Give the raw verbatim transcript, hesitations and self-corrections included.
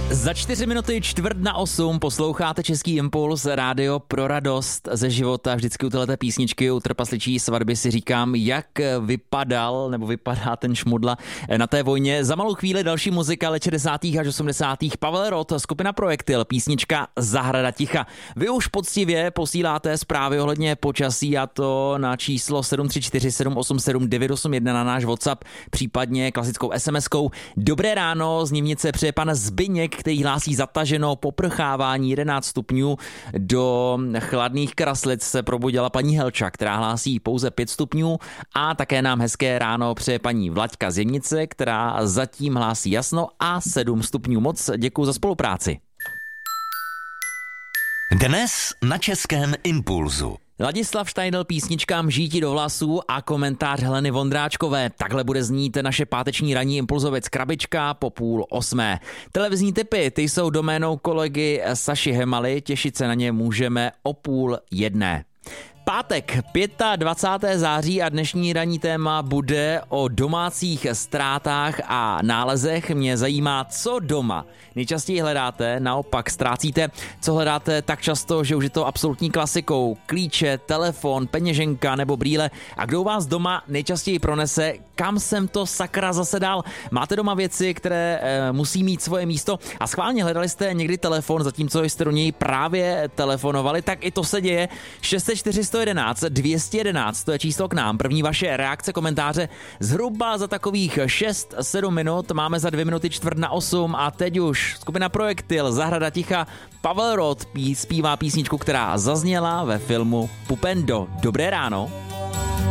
Za čtyři minuty čtvrt na osm posloucháte Český impuls, rádio pro radost ze života. Vždycky u téhleté písničky, u trpasličí svatby si říkám, jak vypadal nebo vypadá ten šmudla na té vojně. Za malou chvíli další muzika let šedesátých až osmdesátých Pavel Rod, skupina Projektil, písnička Zahrada ticha. Vy už poctivě posíláte zprávy ohledně počasí, a to na číslo sedm tři čtyři sedm osm sedm devět osm jedna na náš WhatsApp, případně klasickou SMSkou. Dobré ráno, z Nivnice přeje pan Zbyněk, který hlásí zataženo poprchávání jedenáct stupňů. Do chladných Kraslic se probudila paní Helča, která hlásí pouze pět stupňů, a také nám hezké ráno přeje paní Vlaďka z Jemnice, která zatím hlásí jasno a sedm stupňů. Moc děkuji za spolupráci. Dnes na Českém impulzu. Ladislav Štajdl, písničkám Žítí do vlasů, a komentář Heleny Vondráčkové. Takhle bude znít naše páteční ranní impulzovec krabička po půl osmé. Televizní tipy, ty jsou doménou kolegy Saši Hemaly, těšit se na ně můžeme o půl jedné. Pátek, dvacátého pátého září, a dnešní ranní téma bude o domácích ztrátách a nálezech. Mě zajímá, co doma nejčastěji hledáte, naopak ztrácíte, co hledáte tak často, že už je to absolutní klasikou. Klíče, telefon, peněženka nebo brýle. A kdo u vás doma nejčastěji pronese, kam jsem to sakra zase dal? Máte doma věci, které e, musí mít svoje místo, a schválně hledali jste někdy telefon, zatímco jste do něj právě telefonovali? Tak i to se děje. šest set čtyři sto jedenáct dvě stě jedenáct, to je číslo k nám. První vaše reakce, komentáře zhruba za takových šest sedm minut. Máme za dvě minuty čtvrt na osm a teď už skupina Projektil, Zahrada ticha. Pavel Rod zpívá písničku, která zazněla ve filmu Pupendo. Dobré ráno.